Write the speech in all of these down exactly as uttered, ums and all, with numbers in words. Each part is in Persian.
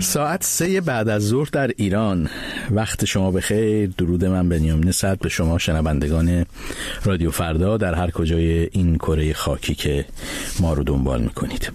ساعت سه بعد از ظهر در ایران. وقت شما بخیر. درود من بنیامین صدر به شما شنوندگان رادیو فردا در هر کجای این کره خاکی که ما رو دنبال میکنید.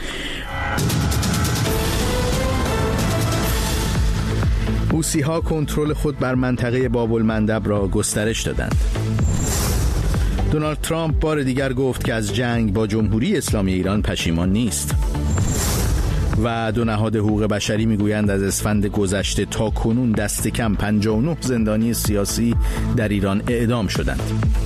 حوثی‌ها کنترل خود بر منطقه باب المندب را گسترش دادند. دونالد ترامپ بار دیگر گفت که از جنگ با جمهوری اسلامی ایران پشیمان نیست. و دو نهاد حقوق بشری میگویند از اسفند گذشته تا کنون دست کم پنجاه و نه زندانی سیاسی در ایران اعدام شدند.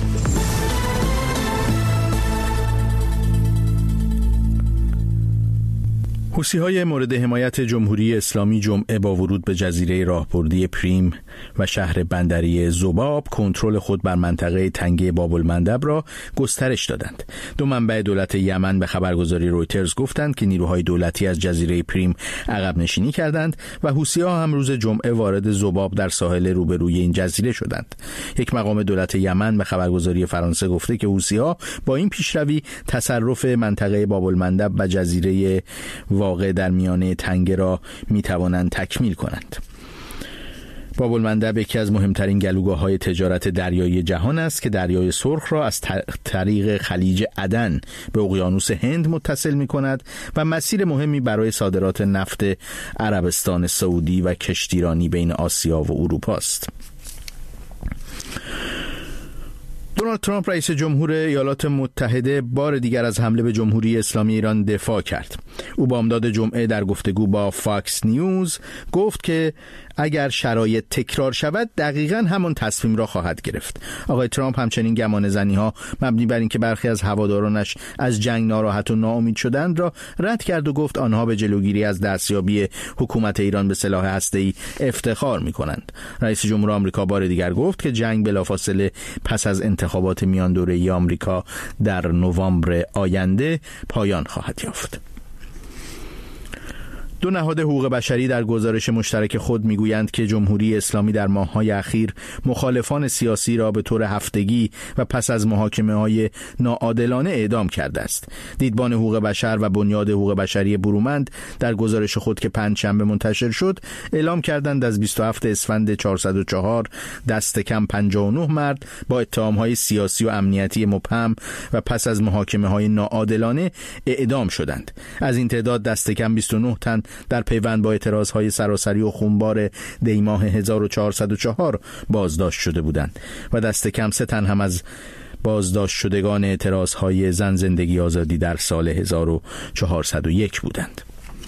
حوثی‌های مورد حمایت جمهوری اسلامی جمعه با ورود به جزیره راهبردی پریم و شهر بندری ذباب کنترل خود بر منطقه تنگه باب المندب را گسترش دادند. دو منبع دولت یمن به خبرگزاری رویترز گفتند که نیروهای دولتی از جزیره پریم عقب نشینی کردند و حوثی‌ها هم روز جمعه وارد ذباب در ساحل روبروی این جزیره شدند. یک مقام دولت یمن به خبرگزاری فرانسه گفته که حوثی‌ها با این پیشروی تصرف منطقه باب المندب و جزیره واقع در میانه تنگه را می توانند تکمیل کنند. باب المندب یکی از مهمترین گلوگاه‌های تجارت دریایی جهان است که دریای سرخ را از طریق خلیج عدن به اقیانوس هند متصل می کند و مسیر مهمی برای صادرات نفت عربستان سعودی و کشتیرانی بین آسیا و اروپا است. دونالد ترامپ رئیس جمهور ایالات متحده بار دیگر از حمله به جمهوری اسلامی ایران دفاع کرد. او بامداد جمعه در گفتگو با فاکس نیوز گفت که اگر شرایط تکرار شود دقیقاً همان تصمیم را خواهد گرفت. آقای ترامپ همچنین گمانه‌زنی‌ها مبنی بر اینکه برخی از هوادارانش از جنگ ناراحت و ناامید شدند را رد کرد و گفت آنها به جلوگیری از دستیابی حکومت ایران به سلاح هسته‌ای افتخار می‌کنند. رئیس جمهور آمریکا بار دیگر گفت که جنگ بلافاصله پس از انتخابات میان دوره‌ای آمریکا در نوامبر آینده پایان خواهد یافت. دو نهاد حقوق بشری در گزارش مشترک خود میگویند که جمهوری اسلامی در ماه‌های اخیر مخالفان سیاسی را به طور هفتگی و پس از محاکمه‌های ناعادلانه اعدام کرده است. دیدبان حقوق بشر و بنیاد حقوق بشری برومند در گزارش خود که پنجشنبه منتشر شد اعلام کردند از بیست و هفتم اسفند چهارصد و چهار دست کم پنجاه و نه مرد با اتهام‌های سیاسی و امنیتی مبهم و پس از محاکمه‌های ناعادلانه اعدام شدند. از این تعداد دست کم بیست و نه تن در پیوند با اعتراضهای سراسری و خونبار دی ماه هزار و چهارصد و چهار بازداشت شده بودند و دست کم سه تن هم از بازداشت شدگان اعتراضهای زن زندگی آزادی در سال هزار و چهارصد و یک بودند.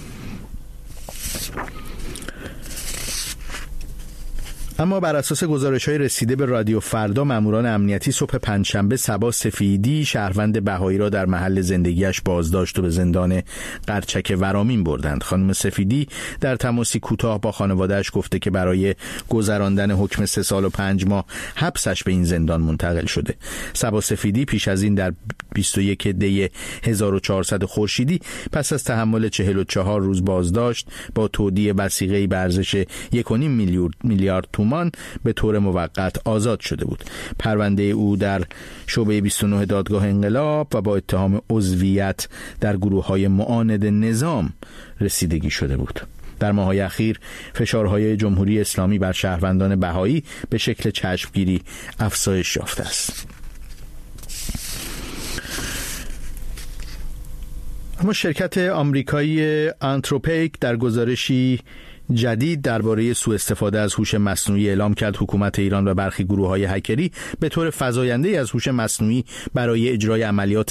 اما بر اساس گزارش‌های رسیده به رادیو فردا ماموران امنیتی صبح پنجشنبه صبا سفیدی شهروند بهایی را در محل زندگیش بازداشت و به زندان قرچک ورامین بردند. خانم سفیدی در تماسی کوتاه با خانواده‌اش گفته که برای گذراندن حکم سه سال و پنج ماه حبسش به این زندان منتقل شده. صبا سفیدی پیش از این در بیست و یک دی هزار و چهارصد خورشیدی پس از تحمل چهل و چهار روز بازداشت با تودیع وثیقه‌ای به ارزش یک و نیم میلیارد تومان به طور موقت آزاد شده بود. پرونده او در شعبه بیست و نه دادگاه انقلاب و با اتهام عضویت در گروه‌های معاند نظام رسیدگی شده بود. در ماه‌های اخیر فشارهای جمهوری اسلامی بر شهروندان بهایی به شکل چشمگیری افزایش یافته است. اما شرکت آمریکایی آنتروپیک در گزارشی جدید درباره سوء استفاده از هوش مصنوعی اعلام کرد حکومت ایران و برخی گروه‌های هکری به طور فزاینده‌ای از هوش مصنوعی برای اجرای عملیات